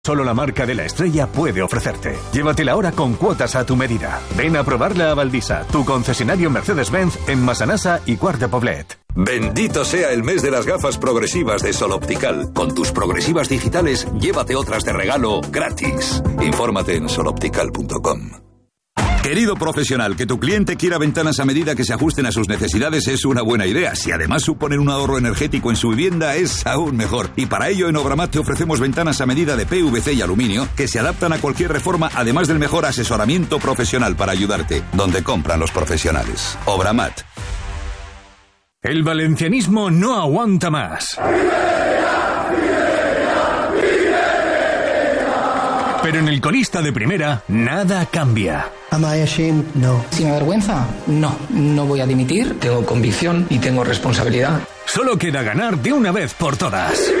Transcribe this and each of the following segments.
Solo la marca de la estrella puede ofrecerte. Llévatela ahora con cuotas a tu medida. Ven a probarla a Valdisa, tu concesionario Mercedes-Benz en Massanassa y Quart de Poblet. Bendito sea el mes de las gafas progresivas de Sol Optical. Con tus progresivas digitales, llévate otras de regalo gratis. Infórmate en soloptical.com. Querido profesional, que tu cliente quiera ventanas a medida que se ajusten a sus necesidades es una buena idea. Si además suponen un ahorro energético en su vivienda, es aún mejor. Y para ello, en Obramat te ofrecemos ventanas a medida de PVC y aluminio que se adaptan a cualquier reforma, además del mejor asesoramiento profesional para ayudarte. Donde compran los profesionales. Obramat. El valencianismo no aguanta más. Pero en el colista de primera, nada cambia. Am I ashamed? No. ¿Si me avergüenza? No. No voy a dimitir. Tengo convicción y tengo responsabilidad. Solo queda ganar de una vez por todas.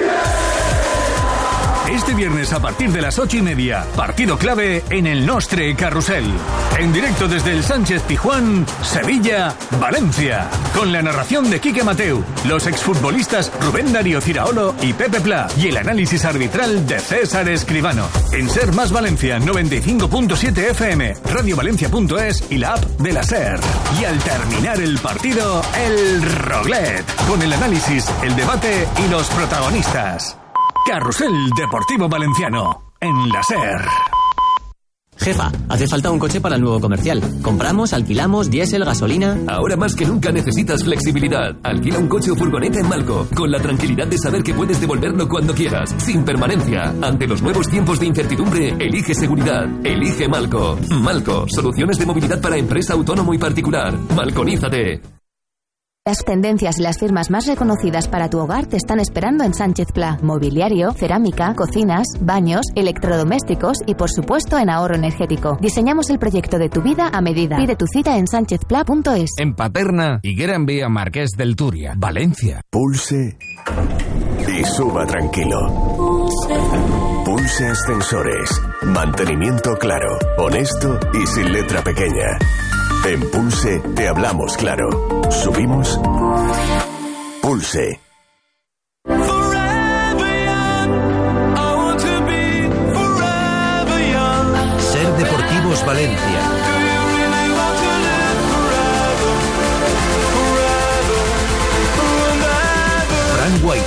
Este viernes a partir de las 8:30, partido clave en el Nostre Carrusel. En directo desde el Sánchez Pizjuán, Sevilla, Valencia. Con la narración de Quique Mateu, los exfutbolistas Rubén Darío Ciraolo y Pepe Pla y el análisis arbitral de César Escribano. En Ser Más Valencia 95.7 FM, radiovalencia.es y la app de la Ser. Y al terminar el partido, el Roglet. Con el análisis, el debate y los protagonistas. Carrusel Deportivo Valenciano, en la Ser. Jefa, hace falta un coche para el nuevo comercial. Compramos, alquilamos, diésel, gasolina... Ahora más que nunca necesitas flexibilidad. Alquila un coche o furgoneta en Malco, con la tranquilidad de saber que puedes devolverlo cuando quieras, sin permanencia. Ante los nuevos tiempos de incertidumbre, elige seguridad. Elige Malco. Malco, soluciones de movilidad para empresa, autónomo y particular. Malconízate. Las tendencias y las firmas más reconocidas para tu hogar te están esperando en Sánchez Pla. Mobiliario, cerámica, cocinas, baños, electrodomésticos y por supuesto en ahorro energético. Diseñamos el proyecto de tu vida a medida. Pide tu cita en sanchezpla.es. En Paterna, Higuera en Vía Marqués del Turia, Valencia. Pulse y suba tranquilo. Pulse Ascensores. Mantenimiento claro, honesto y sin letra pequeña. En Pulse te hablamos claro. Subimos. Pulse. Ser Deportivos Valencia. Fran Guaita.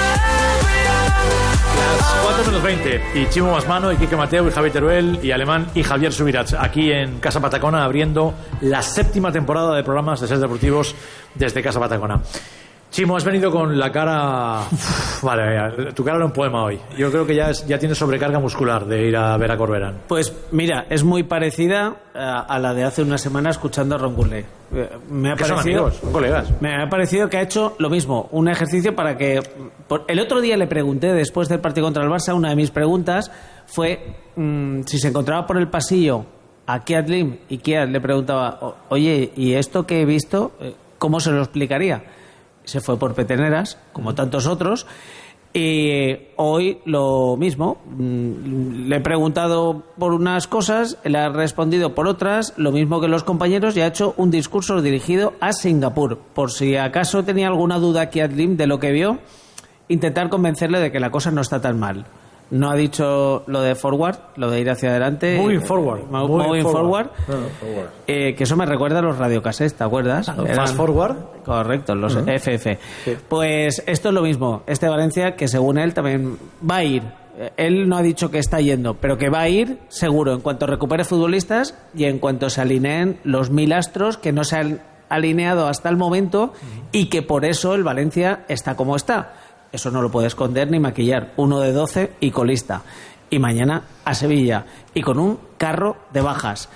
Las 4:20 y Chimo Masmano y Quique Mateu y Javi Teruel y Alemán y Javier Subirats aquí en Casa Patacona abriendo la 7ª temporada de programas de Ser Deportivos desde Casa Patacona. Chimo, has venido con la cara... Vale, tu cara era un poema hoy. Yo creo que ya tienes sobrecarga muscular de ir a ver a Corberán. Pues mira, es muy parecida a la de hace una semana escuchando a Ron Gurley. Me ha parecido, son amigos, son colegas. Me ha parecido que ha hecho lo mismo, un ejercicio para que... El otro día le pregunté, después del partido contra el Barça, una de mis preguntas fue si se encontraba por el pasillo a Kiat Lim y Kiat le preguntaba, oye, ¿y esto que he visto, cómo se lo explicaría? Se fue por peteneras, como tantos otros, y hoy lo mismo. Le he preguntado por unas cosas, él ha respondido por otras, lo mismo que los compañeros, y ha hecho un discurso dirigido a Singapur. Por si acaso tenía alguna duda Kiat Lim de lo que vio, intentar convencerle de que la cosa no está tan mal. No ha dicho lo de forward, lo de ir hacia adelante. Moving forward. Moving forward. Que eso me recuerda a los radiocassettes, ¿te acuerdas? Fast forward. Correcto, los FF. Sí. Pues esto es lo mismo. Este Valencia, que según él también va a ir. Él no ha dicho que está yendo, pero que va a ir seguro en cuanto recupere futbolistas y en cuanto se alineen los 1000 astros que no se han alineado hasta el momento y que por eso el Valencia está como está. Eso no lo puede esconder ni maquillar. 1 de 12 y colista. Y mañana a Sevilla. Y con un carro de bajas.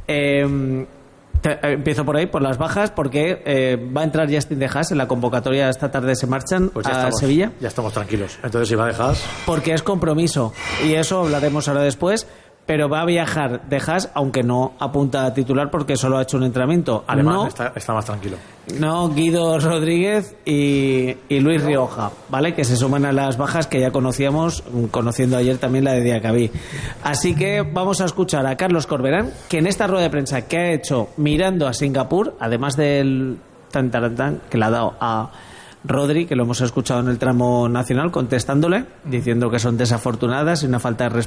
Empiezo por ahí, por las bajas, porque va a entrar Justin De Haas en la convocatoria. Esta tarde se marchan a Sevilla. Ya estamos tranquilos. Entonces, si va De Haas... Porque es compromiso. Y eso hablaremos ahora después. Pero va a viajar De Haas, aunque no apunta a titular porque solo ha hecho un entrenamiento. Alemán no, está más tranquilo. No, Guido Rodríguez y Luis Rioja, ¿vale? Que se suman a las bajas que ya conocíamos, conociendo ayer también la de Diacabí. Así que vamos a escuchar a Carlos Corberán, que en esta rueda de prensa que ha hecho mirando a Singapur, además del tan que le ha dado a Rodri, que lo hemos escuchado en el tramo nacional, contestándole, diciendo que son desafortunadas y una falta de respeto